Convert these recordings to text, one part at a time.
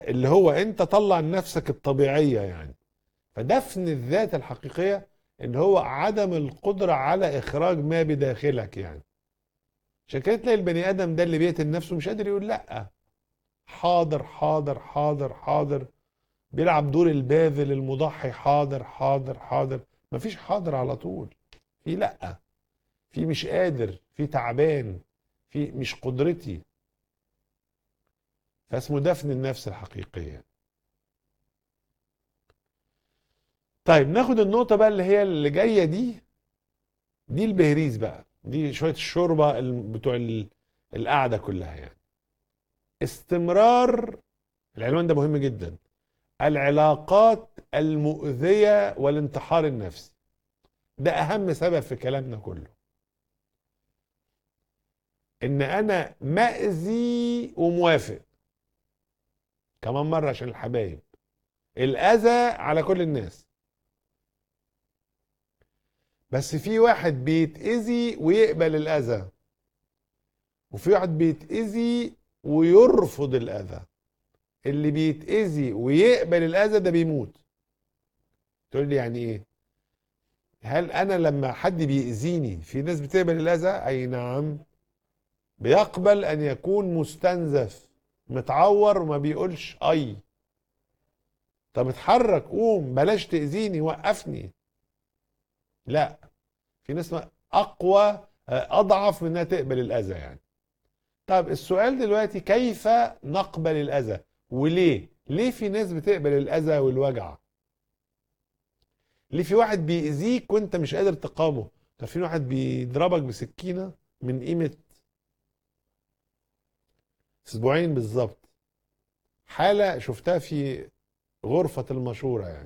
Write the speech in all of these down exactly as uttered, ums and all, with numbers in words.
اللي هو انت طلع نفسك الطبيعية يعني. فدفن الذات الحقيقية ان هو عدم القدرة على اخراج ما بداخلك يعني. عشان كده تلاقي البني ادم ده اللي بيقتل نفسه مش قادر يقول لا. حاضر حاضر حاضر حاضر، بيلعب دور الباذل المضحي، حاضر حاضر حاضر. مفيش حاضر على طول، في لا، في مش قادر، في تعبان، في مش قدرتي. فاسمه دفن النفس الحقيقية. طيب ناخد النقطة بقى اللي هي اللي جاية دي. دي البهريز بقى، دي شوية الشوربة ال- بتوع ال- القعدة كلها يعني. استمرار، العنوان ده مهم جدا، العلاقات المؤذية والانتحار النفسي. ده أهم سبب في كلامنا كله، إن أنا مأذي وموافق. كمان مرة عشان الحبايب، الأذى على كل الناس، بس في واحد بيتأذي ويقبل الأذى، وفي واحد بيتأذي ويرفض الأذى. اللي بيتأذي ويقبل الأذى ده بيموت. تقول لي يعني إيه؟ هل أنا لما حد بيأذيني، في ناس بتقبل الأذى؟ أي نعم، بيقبل أن يكون مستنزف متعور وما بيقولش أي. طب اتحرك، قوم، بلاش تأذيني، وقفني. لا، في ناس أقوى، أضعف من أنها تقبل الأذى يعني. طب السؤال دلوقتي، كيف نقبل الأذى؟ وليه؟ ليه في ناس بتقبل الأذى والوجع؟ ليه في واحد بيأذيك وانت مش قادر تقاومه؟ طب في واحد بيضربك بسكينة من قيمة اسبوعين بالظبط، حالة شفتها في غرفة المشورة يعني.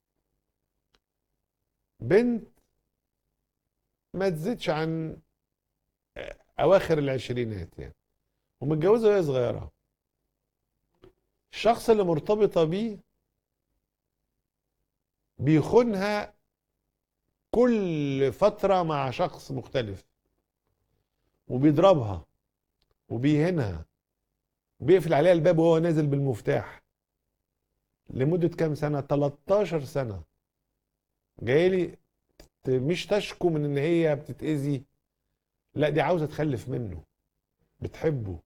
بنت ما تزيدش عن أواخر العشرينات يعني، ومتجوزة وهي صغيرة. الشخص اللي مرتبطة بيه بيخونها كل فترة مع شخص مختلف، وبيضربها وبيهنها، وبيقفل عليها الباب وهو نازل بالمفتاح لمدة كام سنة؟ تلتاشر سنة. جايلي مش تشكو من ان هي بتتأذي، لا دي عاوزة تخلف منه، بتحبه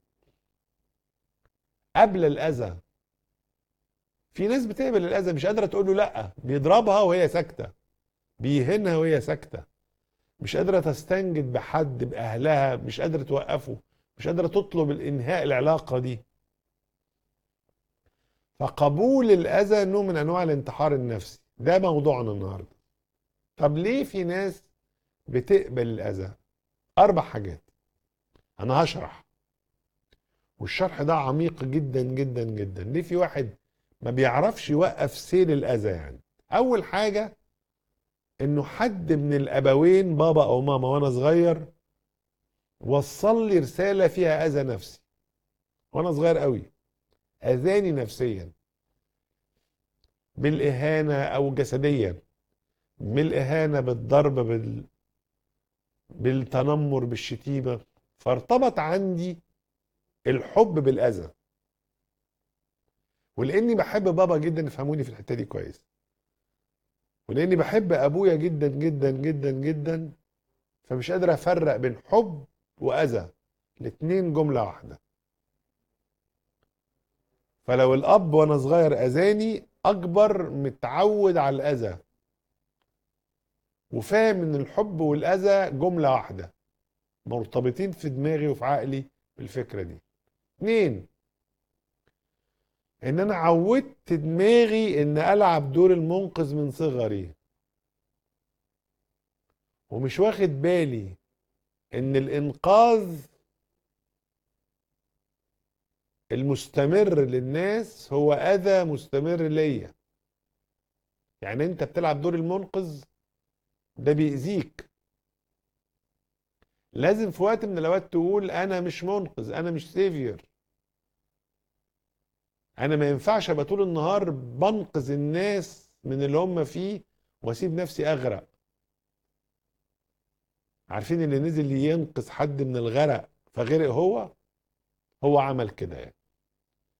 قبل الأذى. في ناس بتقبل الأذى مش قادرة تقول له لا، بيضربها وهي ساكتة، بيهنها وهي ساكتة، مش قادرة تستنجد بحد، بأهلها، مش قادرة توقفه، مش قادرة تطلب الإنهاء العلاقة دي. فقبول الأذى نوع من أنواع الانتحار النفسي. ده موضوعنا النهاردة. طب ليه في ناس بتقبل الأذى؟ أربع حاجات أنا هشرح، والشرح ده عميق جدا جدا جدا. ليه في واحد ما بيعرفش يوقف سيل الأذى يعني؟ أول حاجة، إنه حد من الأبوين، بابا أو ماما، وأنا صغير وصل لي رسالة فيها أذى نفسي وأنا صغير قوي، أذاني نفسيا بالإهانة أو جسديا، بالإهانة، بالضرب، بال... بالتنمر، بالشتيمة. فارتبط عندي الحب بالأذى. ولاني بحب بابا جدا، افهموني في الحته دي كويس، ولاني بحب ابويا جدا جدا جدا جدا، فمش قادر افرق بين حب واذى، الاتنين جمله واحده. فلو الاب وانا صغير اذاني، اكبر متعود على الاذى وفاهم ان الحب والاذى جمله واحده، مرتبطين في دماغي وفي عقلي بالفكره دي. اتنين، ان انا عودت دماغي ان العب دور المنقذ من صغري، ومش واخد بالي ان الانقاذ المستمر للناس هو اذى مستمر ليا. يعني انت بتلعب دور المنقذ، ده بيأذيك. لازم في وقت من الاوقات تقول انا مش منقذ، انا مش سيفير. انا ما ينفعش ابقى طول النهار بنقذ الناس من اللي هم فيه واسيب نفسي اغرق. عارفين اللي نزل ينقذ حد من الغرق فغرق هو هو عمل كده يعني.